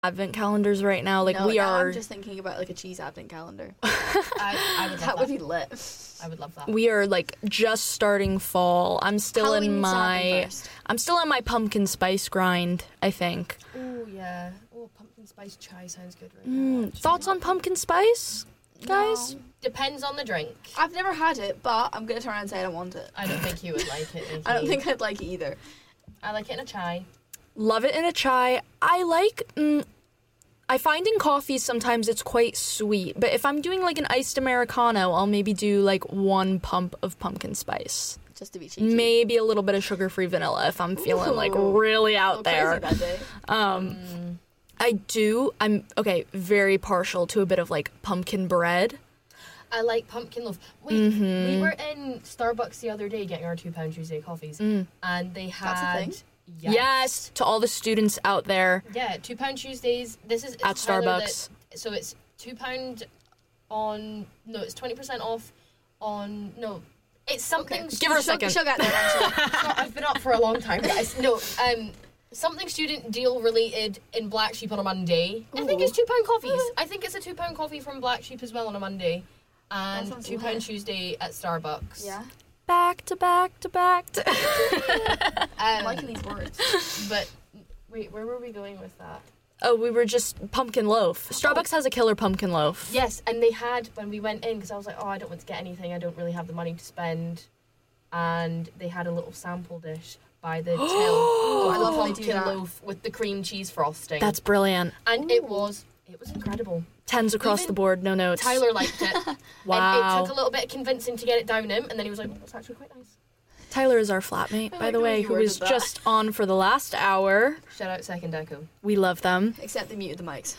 advent calendars right now. Like, no, we are... I'm just thinking about, like, a cheese advent calendar. I would love That would be lit. I would love that. We are, like, just starting fall. I'm still Halloween in needs to happen my... first. I'm still in my pumpkin spice grind, I think. Oh, yeah. Oh, pumpkin spice chai sounds good right now. Thoughts on pumpkin spice, guys? No. Depends on the drink. I've never had it, but I'm going to turn around and say I don't want it. I don't think you would like it, Nikki. I don't think I'd like it either. I like it in a chai. Love it in a chai. I like... I find in coffee sometimes it's quite sweet, but if I'm doing like an iced Americano, I'll maybe do like 1 pump of pumpkin spice. Just to be cheeky. Maybe a little bit of sugar-free vanilla if I'm feeling like Ooh. really out Crazy there. that day. I'm very partial to a bit of like pumpkin bread. I like pumpkin loaf. Wait, we were in Starbucks the other day getting our £2 Tuesday coffees, and they had... That's a thing? Yes, to all the students out there Yeah, £2 Tuesdays. This is at Tyler Starbucks. So it's £2 on... No, it's 20% off on... No, it's something... Okay. Give her a second. She'll get there eventually. So I've been up for a long time, guys. No, something student deal related in Black Sheep on a Monday. I think it's £2 coffees. I think it's a £2 coffee from Black Sheep as well on a Monday. And sounds £2 lit. Tuesday at Starbucks. Yeah. Back to back to back to... I'm liking these words. But wait, where were we going with that? Oh, we were just pumpkin loaf. Starbucks has a killer pumpkin loaf. Yes, and they had, when we went in, because I was like, oh, I don't want to get anything, I don't really have the money to spend. And they had a little sample dish by the till. I love when they do pumpkin that. loaf with the cream cheese frosting. That's brilliant. And it was incredible. 10s across Even the board, no notes. Tyler liked it. Wow. And it took a little bit of convincing to get it down him, and then he was like, oh, it's actually quite nice. Tyler is our flatmate, by like the the way way, you who was worded that. just on for the last hour. Shout out Second Echo. We love them. Except they muted the mics.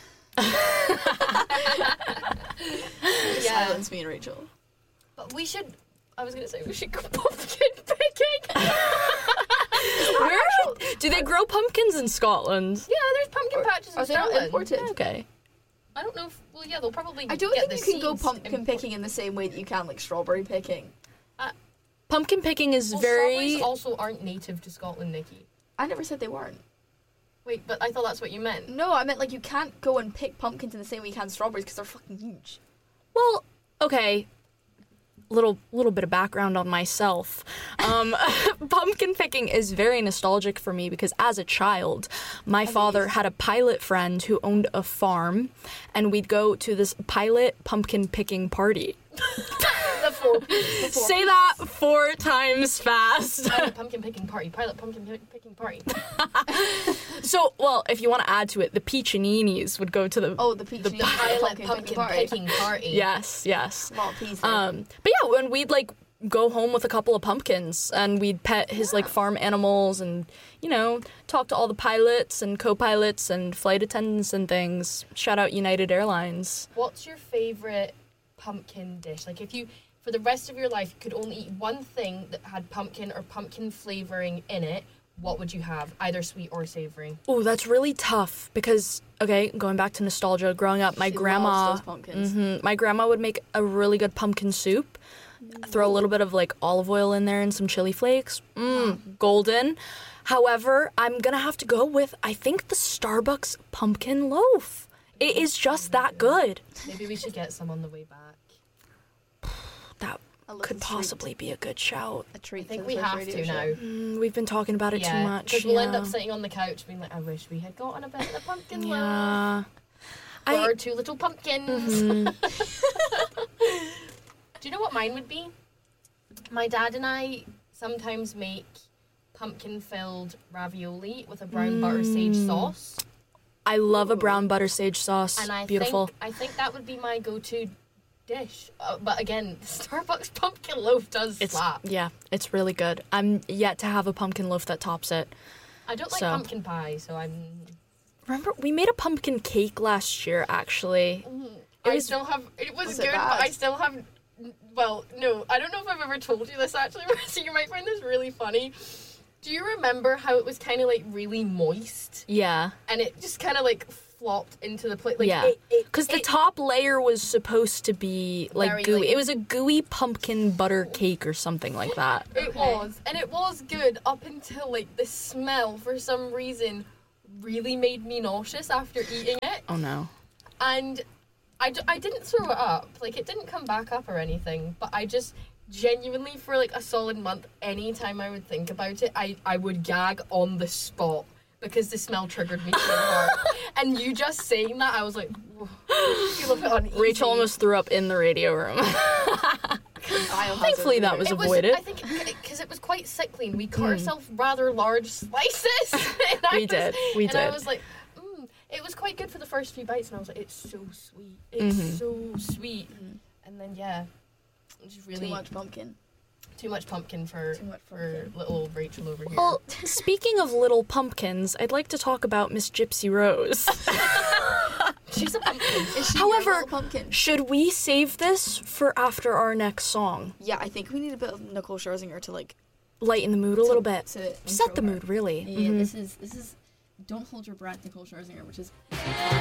Yeah. Silence me and Rachel. But we should go pumpkin picking. Where do they grow pumpkins in Scotland? Yeah, there's pumpkin patches in Are they not Scotland. imported? Okay. I don't know if, well, yeah, they'll probably I don't get think the you can go seeds pumpkin imported. picking in the same way that you can like strawberry picking. Pumpkin picking is Well, very... strawberries also aren't native to Scotland, Nikki. I never said they weren't. Wait, but I thought that's what you meant. No, I meant like you can't go and pick pumpkins in the same way you can strawberries because they're fucking huge. Well, okay. Little bit of background on myself. Pumpkin picking is very nostalgic for me because as a child, my father had a pilot friend who owned a farm, and we'd go to this pilot pumpkin picking party. Say that 4 times fast. Pilot pumpkin picking party. Pilot pumpkin picking party. So, well, if you want to add to it, the Peachaninis would go to the... Oh, the peach Pilot pumpkin picking party. Yes. Small piece. But yeah, when we'd like go home with a couple of pumpkins and we'd pet his like farm animals and, you know, talk to all the pilots and co-pilots and flight attendants and things. Shout out United Airlines. What's your favorite pumpkin dish? Like, if you, for the rest of your life, could only eat one thing that had pumpkin or pumpkin flavoring in it, what would you have? Either sweet or savory. Oh, that's really tough because, okay, going back to nostalgia, growing up, my She grandma... loves those pumpkins. My grandma would make a really good pumpkin soup. Throw a little bit of like olive oil in there and some chili flakes. Golden. However, I'm gonna have to go with, I think, the Starbucks pumpkin loaf. It is just that good. Maybe we should get some on the way back. That A little could treat. possibly be a good shout. A treat. I think for we the first have radio to show. now. We've been talking about it too much. Because we'll end yeah. up sitting on the couch being like, I wish we had gotten a bit of the pumpkin loaf. Yeah. For our 2 little pumpkins. Do you know what mine would be? My dad and I sometimes make pumpkin-filled ravioli with a brown butter sage sauce. I love a brown butter sage sauce. And I Beautiful. think that would be my go-to dish. But again, Starbucks pumpkin loaf does slap. Yeah, it's really good. I'm yet to have a pumpkin loaf that tops it. I don't like So. pumpkin pie, so I'm... Remember, we made a pumpkin cake last year, actually. It was Was it good, bad? but I still have... Well, no, I don't know if I've ever told you this, actually, so you might find this really funny. Do you remember how it was kind of, like, really moist? Yeah. And it just kind of, like, flopped into the plate? Like, Yeah. Because the top layer was supposed to be, like, Very, gooey. like- It was a gooey pumpkin butter cake or something like that. It was. And it was good up until, like, the smell, for some reason, really made me nauseous after eating it. Oh no. And I didn't throw it up. Like, it didn't come back up or anything. But I just genuinely, for like a solid month, anytime I would think about it, I would gag on the spot because the smell triggered me so hard. And you just saying that, I was like, feel a bit uneasy. Rachel almost threw up in the radio room. Thankfully, that was avoided. I think because it was quite sickly, and we cut ourselves rather large slices. We did. And I was like, it was quite good for the first few bites, and I was like, it's so sweet. It's so sweet. And then, yeah, just really... Too much pumpkin. Too much pumpkin for little Rachel over here. Well, speaking of little pumpkins, I'd like to talk about Miss Gypsy Rose. She's a pumpkin. Is she However, your little pumpkin? should we save this for after our next song? Yeah, I think we need a bit of Nicole Scherzinger to like Lighten the mood a little bit. to Set the intro her. mood, really. Yeah, this is Don't Hold Your Breath, Nicole Scherzinger, which is